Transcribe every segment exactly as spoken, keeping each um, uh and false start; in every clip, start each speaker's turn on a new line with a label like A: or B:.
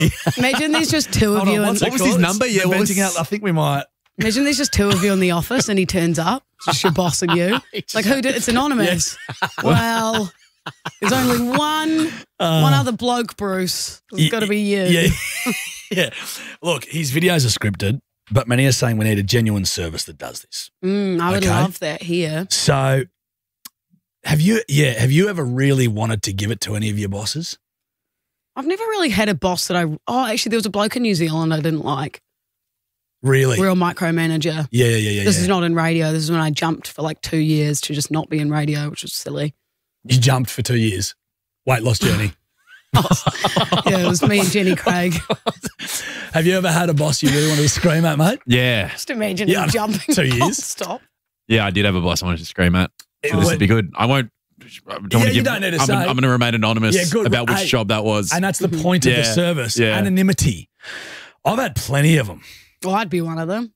A: Imagine there's just two of
B: Hold on,
A: you.
B: what's
A: in,
B: it
C: What was
B: called?
C: his number?
B: It's
C: Yeah, what was-
B: venting out. I think we might.
A: Imagine there's just two of you in the office and he turns up. It's just your boss and you. Like, who did It's anonymous. Well, there's only one one other bloke, Bruce. It's
B: Y-
A: got to be you.
B: Yeah. yeah. Look, his videos are scripted, but many are saying we need a genuine service that does this.
A: Mm, I would
B: Okay.
A: love that here.
B: So have you, yeah, have you ever really wanted to give it to any of your bosses?
A: I've never really had a boss that I. Oh, actually, there was a bloke in New Zealand I didn't like.
B: Really?
A: Real micromanager.
B: Yeah, yeah, yeah, yeah.
A: This
B: yeah.
A: is not in radio. This is when I jumped for like two years to just not be in radio, which was silly.
B: You jumped for two years. Weight loss journey.
A: Yeah, it was me and Jenny Craig.
B: Have you ever had a boss you really wanted to scream at, mate?
C: Yeah.
A: Just imagine
B: Yeah,
A: him jumping.
B: two years.
A: Stop.
C: Yeah, I did have a boss I wanted to scream at. So this
B: It-
C: would be good. I won't. I don't
B: Yeah,
C: want to
B: you
C: give,
B: don't need to
C: I'm,
B: say.
C: I'm going to remain anonymous
B: Yeah, good.
C: about which
B: Hey,
C: job that was.
B: And that's the point of the
C: Yeah,
B: service.
C: yeah.
B: Anonymity. I've had plenty of them.
A: Well, I'd be one of them.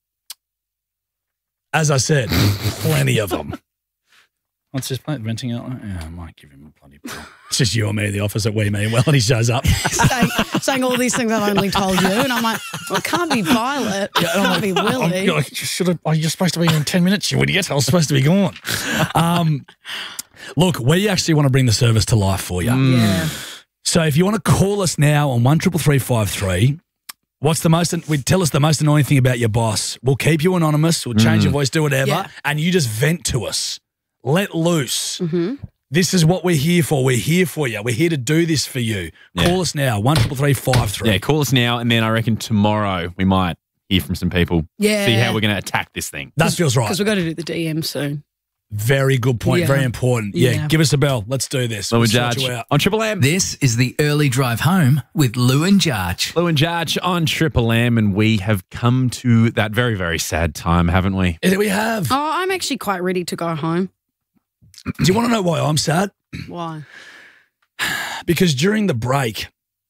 B: As I said, plenty of them. What's this plate venting out? Yeah, I might give him a bloody bill. It's just you and me in the office at We Mean Well, and he shows up.
A: saying, saying all these things I've only told you. And I'm like, well, it can't be Violet. It can't be Willie.
B: I'm, should have, oh, you're supposed to be in ten minutes, you idiot. I was supposed to be gone. Um, look, we actually want to bring the service to life for you.
A: Yeah.
B: So if you want to call us now on one triple three five three, what's the most, we tell us the most annoying thing about your boss. We'll keep you anonymous. We'll change your voice, do whatever.
A: Yeah.
B: And you just vent to us. Let loose.
A: Mm-hmm.
B: This is what we're here for. We're here for you. We're here to do this for you.
C: Yeah.
B: Call us now, one triple three five three.
C: yeah, call us now, and then I reckon tomorrow we might hear from some people.
A: Yeah.
C: See how we're going to attack this thing.
B: That feels right.
A: Because we've got to do the D M soon.
B: Very good point.
A: Yeah.
B: Very important. Yeah,
A: Yeah.
B: give us a bell. Let's do this.
C: Lou
B: We'll
C: and
B: sort
C: Jarge
B: you out.
C: on Triple M.
D: This is the early drive home with Lou and Jarge.
C: Lou and Jarge on Triple M, and we have come to that very, very sad time, haven't we?
B: Yeah, we have.
A: Oh, I'm actually quite ready to go home.
B: Do you want to know why I'm sad?
A: Why?
B: Because during the break,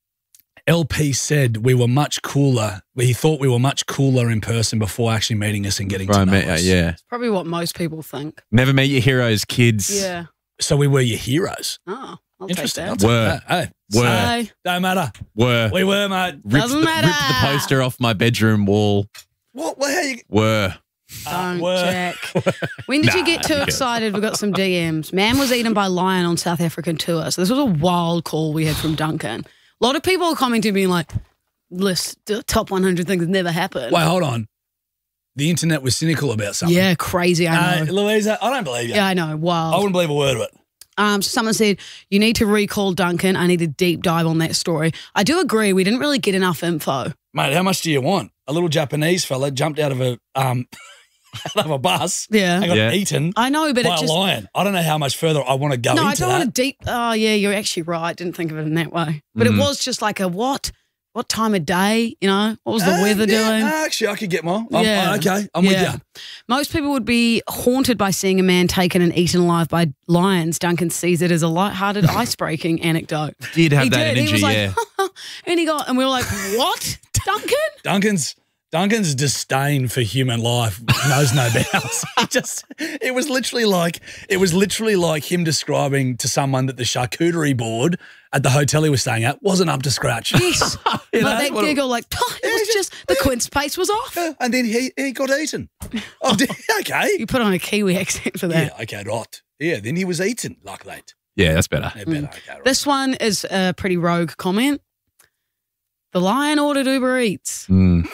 B: L P said we were much cooler. He thought we were much cooler in person before actually meeting us and getting to
C: Right,
B: know
C: mate,
B: us.
C: yeah.
A: Probably what most people think.
C: Never meet your heroes, kids.
A: Yeah.
B: So we were your heroes.
A: Oh, I'll
B: Interesting.
A: take
B: I'll
A: that.
B: take
C: Were.
B: that. Hey,
C: Were.
A: Hey,
B: don't matter.
C: Were.
B: We were, mate.
C: Ripped
A: Doesn't
C: the,
A: matter.
C: ripped the poster off my bedroom wall.
B: What? Well, how you?
C: Were.
A: don't
B: were.
A: check. When did you
C: Nah,
A: get too
C: you good.
A: excited? We got some D Ms. Man was eaten by lion on South African tour. So this was a wild call we had from Duncan. A lot of people are commenting being like, list the top one hundred things that never happened.
B: Wait, hold on. The internet was cynical about something.
A: Yeah, crazy. I
B: Uh,
A: know.
B: Louisa, I don't believe you.
A: yeah, I know.
B: I
A: Wild.
B: wouldn't believe a word of it.
A: Um, so someone said, you need to recall Duncan. I need a deep dive on that story. I do agree. We didn't really get enough info.
B: Mate, how much do you want? A little Japanese fella jumped out of a um out of a bus
A: Yeah.
B: and got
C: Yeah.
B: eaten
A: I know, but
B: by
A: it
B: a
A: just.
B: lion. I don't know how much further I want to go
A: No,
B: into
A: I don't
B: that.
A: want to deep. Oh, yeah, you're actually right. Didn't think of it in that way. But
C: Mm.
A: it was just like a what? What time of day? You know, what was the
B: Uh,
A: weather
B: yeah,
A: doing?
B: uh, actually, I could get more. I'm,
A: Yeah.
B: uh, okay, I'm
A: Yeah.
B: with you.
A: Most people would be haunted by seeing a man taken and eaten alive by lions. Duncan sees it as a light-hearted, ice-breaking anecdote.
C: Did have
A: he
C: that
A: did.
C: energy,
A: he was like,
C: yeah.
A: and he got, and we were like, what, Duncan?
B: Duncan's Duncan's disdain for human life knows no bounds. It just it was literally like it was literally like him describing to someone that the charcuterie board at the hotel he was staying at wasn't up to scratch.
A: Yes.
B: You know,
A: like that
B: what a-
A: giggle, like, oh, it was just, the quince pace was off.
B: Yeah, and then he he got eaten. Oh, did, okay.
A: You put on a Kiwi accent for that.
B: Yeah, okay, right. Yeah, then he was eaten like that.
C: Yeah, that's better.
B: Yeah, better, okay, right.
A: This one is a pretty rogue comment. The lion ordered Uber Eats.
C: Mm,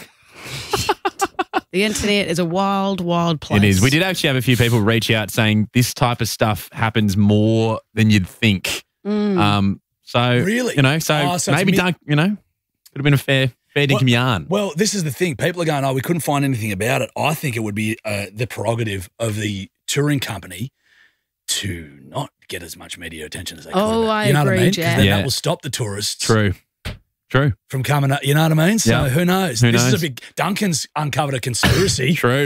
A: The internet is a wild, wild place.
C: it is. We did actually have a few people reach out saying this type of stuff happens more than you'd think.
A: Mm.
C: Um, so
B: Really?
C: you know, so,
B: Oh, so it's
C: maybe
B: mi-
C: Dunk, you know, could have been a fair, fair dinkum yarn.
B: Well, this is the thing. People are going, oh, we couldn't find anything about it. I think it would be uh, the prerogative of the touring company to not get as much media attention as they could.
A: Oh,
B: about.
A: I
B: You know what I
A: agree,
B: mean? 'Cause
A: Jack.
B: then
C: Yeah.
B: that will stop the tourists
C: True, true,
B: from coming up. You know what I mean? So
C: Yeah.
B: who knows?
C: Who
B: this is
C: knows?
B: a big. Duncan's uncovered a conspiracy.
C: true.